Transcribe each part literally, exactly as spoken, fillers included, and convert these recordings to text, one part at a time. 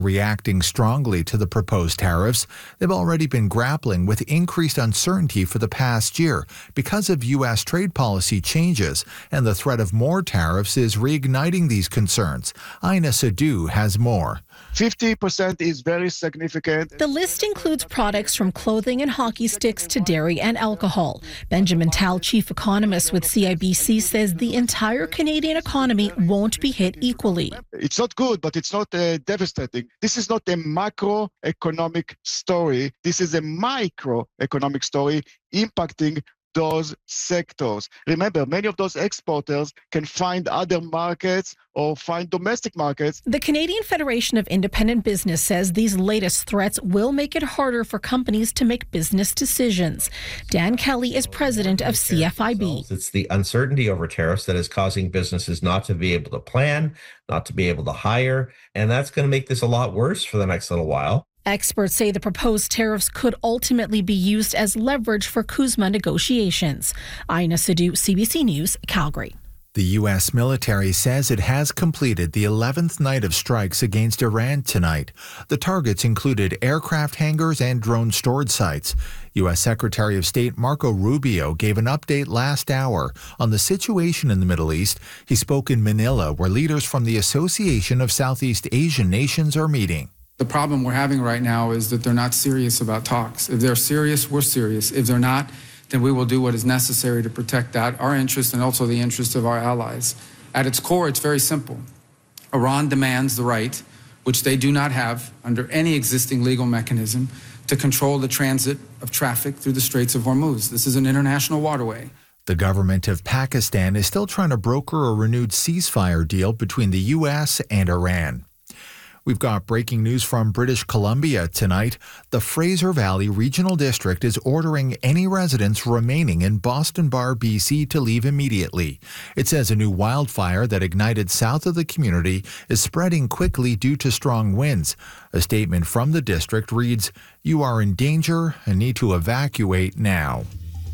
reacting strongly to the proposed tariffs. They've already been grappling with increased uncertainty for the past year because of U S trade policy changes, and the threat of more tariffs is reigniting these concerns. Aina Sadhu has more. fifty percent is very significant. The list includes products from clothing and hockey sticks to dairy and alcohol. Benjamin Tal, chief economist with C I B C, says the entire Canadian economy won't be hit equally. It's not good, but it's not uh, devastating. This is not a macroeconomic story. This is a microeconomic story impacting those sectors. Remember, many of those exporters can find other markets or find domestic markets. The Canadian Federation of Independent Business says these latest threats will make it harder for companies to make business decisions. Dan Kelly is president of C F I B. It's the uncertainty over tariffs that is causing businesses not to be able to plan, not to be able to hire, and that's going to make this a lot worse for the next little while. Experts say the proposed tariffs could ultimately be used as leverage for CUSMA negotiations. Aina Sadhu, C B C News, Calgary. The U S military says it has completed the eleventh night of strikes against Iran tonight. The targets included aircraft hangars and drone storage sites. U S Secretary of State Marco Rubio gave an update last hour on the situation in the Middle East. He spoke in Manila, where leaders from the Association of Southeast Asian Nations are meeting. The problem we're having right now is that they're not serious about talks. If they're serious, we're serious. If they're not, then we will do what is necessary to protect that, our interest and also the interest of our allies. At its core, it's very simple. Iran demands the right, which they do not have under any existing legal mechanism, to control the transit of traffic through the Straits of Hormuz. This is an international waterway. The government of Pakistan is still trying to broker a renewed ceasefire deal between the U S and Iran. We've got breaking news from British Columbia tonight. The Fraser Valley Regional District is ordering any residents remaining in Boston Bar, B C to leave immediately. It says a new wildfire that ignited south of the community is spreading quickly due to strong winds. A statement from the district reads, "You are in danger and need to evacuate now."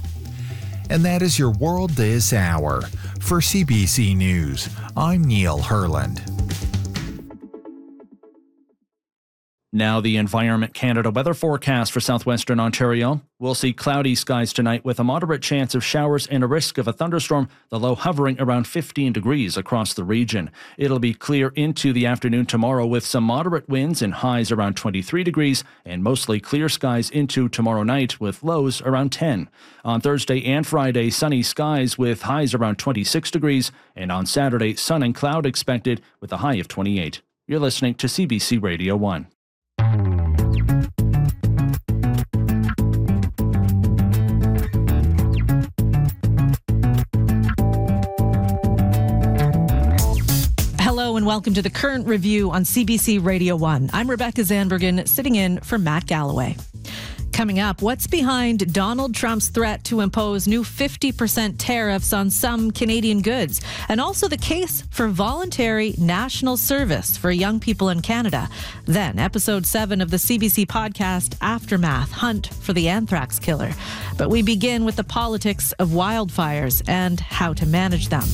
And that is your World This Hour. For C B C News, I'm Neil Herland. Now the Environment Canada weather forecast for southwestern Ontario. We'll see cloudy skies tonight with a moderate chance of showers and a risk of a thunderstorm, the low hovering around fifteen degrees across the region. It'll be clear into the afternoon tomorrow with some moderate winds and highs around twenty-three degrees, and mostly clear skies into tomorrow night with lows around ten. On Thursday and Friday, sunny skies with highs around twenty-six degrees, and on Saturday, sun and cloud expected with a high of twenty-eight. You're listening to C B C Radio one. Hello and welcome to the Current Review on C B C Radio one. I'm Rebecca Zandbergen, sitting in for Matt Galloway. Coming up, what's behind Donald Trump's threat to impose new fifty percent tariffs on some Canadian goods, and also the case for voluntary national service for young people in Canada. Then, episode seven of the C B C podcast Aftermath, Hunt for the Anthrax Killer. But we begin with the politics of wildfires and how to manage them.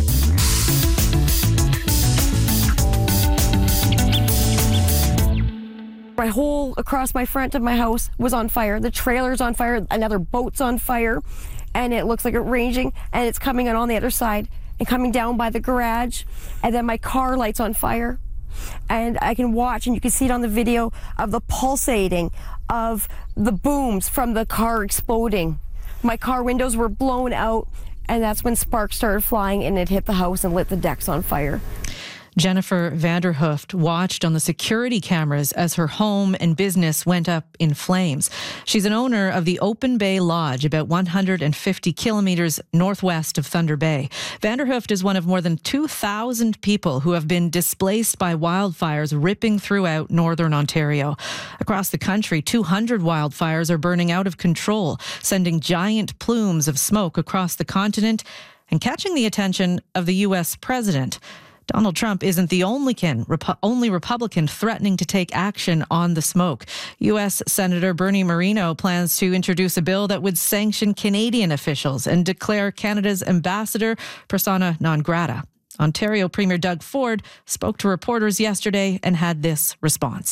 My whole across my front of my house was on fire. The trailer's on fire, another boat's on fire, and it looks like it's raging, and it's coming in on the other side and coming down by the garage, and then my car light's on fire. And I can watch, and you can see it on the video, of the pulsating of the booms from the car exploding. My car windows were blown out, and that's when sparks started flying, and it hit the house and lit the decks on fire. Jennifer Vanderhooft watched on the security cameras as her home and business went up in flames. She's an owner of the Open Bay Lodge, about one hundred fifty kilometers northwest of Thunder Bay. Vanderhooft is one of more than two thousand people who have been displaced by wildfires ripping throughout northern Ontario. Across the country, two hundred wildfires are burning out of control, sending giant plumes of smoke across the continent and catching the attention of the U S president. Donald Trump isn't the only, can, Repu- only Republican threatening to take action on the smoke. U S Senator Bernie Moreno plans to introduce a bill that would sanction Canadian officials and declare Canada's ambassador persona non grata. Ontario Premier Doug Ford spoke to reporters yesterday and had this response.